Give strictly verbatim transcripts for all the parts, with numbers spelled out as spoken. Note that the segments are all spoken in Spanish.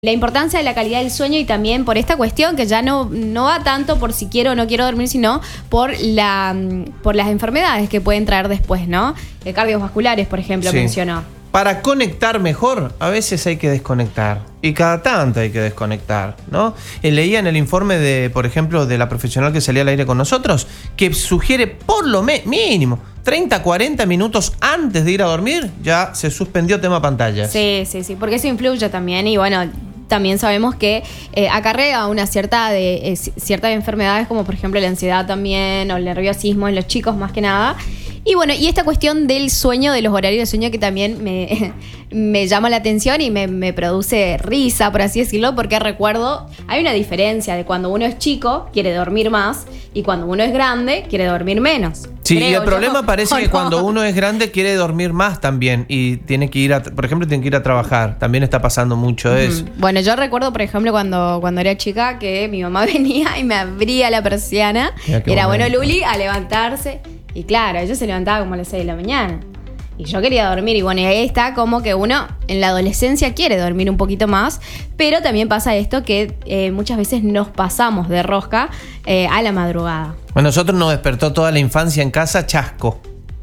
La importancia de la calidad del sueño y también por esta cuestión que ya no, no va tanto por si quiero o no quiero dormir, sino por la por las enfermedades que pueden traer después, ¿no? De cardiovasculares, por ejemplo, sí. mencionó. Para conectar mejor, a veces hay que desconectar. Y cada tanto hay que desconectar, ¿no? Eh, leía en el informe de, por ejemplo, de la profesional que salía al aire con nosotros, que sugiere por lo me- mínimo treinta, cuarenta minutos antes de ir a dormir, ya se suspendió tema pantallas. Sí, sí, sí, porque eso influye también y bueno, también sabemos que eh, acarrea una cierta de eh, ciertas enfermedades como por ejemplo la ansiedad también o el nerviosismo en los chicos más que nada. Y bueno, y esta cuestión del sueño, de los horarios de sueño que también me, me llama la atención y me, me produce risa, por así decirlo, porque recuerdo, hay una diferencia de cuando uno es chico, quiere dormir más, y cuando uno es grande, quiere dormir menos. Sí, Creo y el problema yo, parece que no? cuando uno es grande quiere dormir más también y tiene que ir a, por ejemplo, tiene que ir a trabajar. También está pasando mucho eso. Bueno, yo recuerdo, por ejemplo, cuando, cuando era chica que mi mamá venía y me abría la persiana. Y era, bueno, Luli, a levantarse. Y claro, ella se levantaba como a las seis de la mañana. Y yo quería dormir. Y bueno, y ahí está como que uno en la adolescencia quiere dormir un poquito más. Pero también pasa esto que eh, muchas veces nos pasamos de rosca eh, a la madrugada. Bueno, nosotros nos despertó toda la infancia en casa Chasco.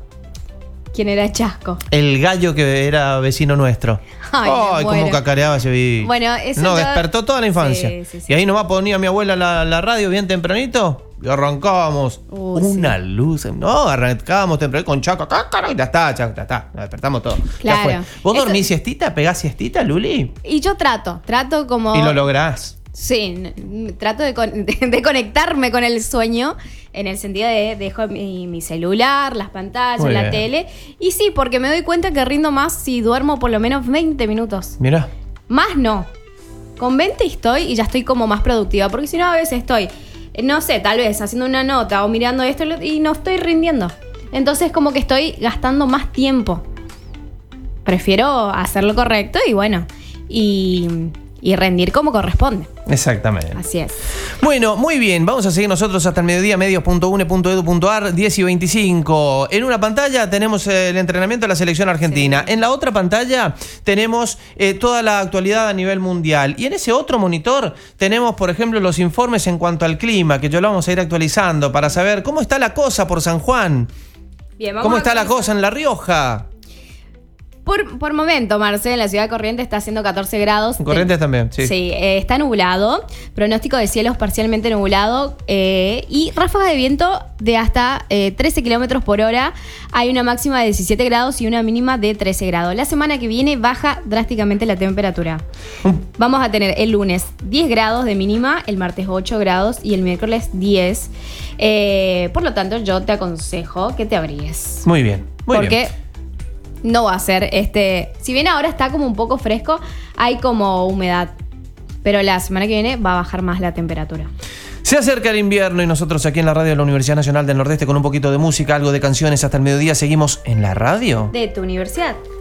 ¿Quién era Chasco? El gallo que era vecino nuestro. Ay, Ay, bueno. cómo cacareaba ese bicho. Bueno, eso Nos yo... despertó toda la infancia. Sí, sí, sí. Y ahí nomás ponía mi abuela la, la radio bien tempranito y arrancábamos. Uh, Una sí. luz. No, arrancábamos temprano con Chaco. Y ya está, Chaco, ya está. Nos despertamos todos. Claro. Ya fue. ¿Vos Eso... dormís siestita? ¿Pegás siestita, Luli? Y yo trato, trato como... Y lo lográs. Sí, n- trato de, con- de, de conectarme con el sueño en el sentido de dejo mi, mi celular, las pantallas, Muy la bien. tele. Y sí, porque me doy cuenta que rindo más si duermo por lo menos veinte minutos. Mirá. Más no. Con veinte estoy y ya estoy como más productiva. Porque si no, a veces estoy, eh, no sé, tal vez haciendo una nota o mirando esto y no estoy rindiendo. Entonces como que estoy gastando más tiempo. Prefiero hacerlo correcto y bueno, y, y rendir como corresponde. Exactamente. Así es. Bueno, muy bien, vamos a seguir nosotros hasta el mediodía, medios punto une punto edu punto ar, diez y veinticinco. En una pantalla tenemos el entrenamiento de la selección argentina. Sí. En la otra pantalla tenemos eh, toda la actualidad a nivel mundial. Y en ese otro monitor tenemos, por ejemplo, los informes en cuanto al clima, que yo lo vamos a ir actualizando para saber cómo está la cosa por San Juan. Bien, vamos ¿Cómo a está la cosa en La Rioja? Por, por momento, Marce, en la ciudad de Corrientes está haciendo catorce grados. En Corrientes también, sí. Sí, eh, está nublado, pronóstico de cielos parcialmente nublado eh, y ráfagas de viento de hasta eh, trece kilómetros por hora. Hay una máxima de diecisiete grados y una mínima de trece grados. La semana que viene baja drásticamente la temperatura. Vamos a tener el lunes diez grados de mínima, el martes ocho grados y el miércoles diez. Eh, por lo tanto, yo te aconsejo que te abrigues. Muy bien, muy Porque bien. no va a ser este... Si bien ahora está como un poco fresco, hay como humedad. Pero la semana que viene va a bajar más la temperatura. Se acerca el invierno y nosotros aquí en la radio de la Universidad Nacional del Nordeste con un poquito de música, algo de canciones hasta el mediodía. Seguimos en la radio De tu universidad.